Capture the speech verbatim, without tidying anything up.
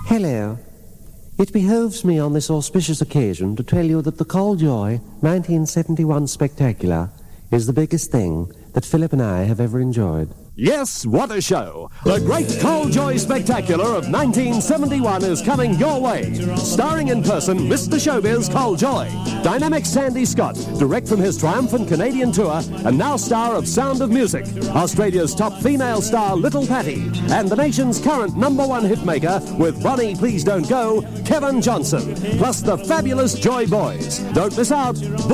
Hello. It behoves me on this auspicious occasion to tell you that the Call Joy nineteen seventy-one Spectacular is the biggest thing that Philip and I have ever enjoyed. Yes, what a show! The great Call Joy Spectacular of nineteen seventy-one is coming your way. Starring in person, Mister Showbiz Call Joy. Dynamic Sandy Scott, direct from his triumphant Canadian tour, and now star of Sound of Music. Australia's top female star, Little Patty. And the nation's current number one hitmaker, with Ronnie Please Don't Go, Kevin Johnson. Plus the fabulous Joy Boys. Don't miss out.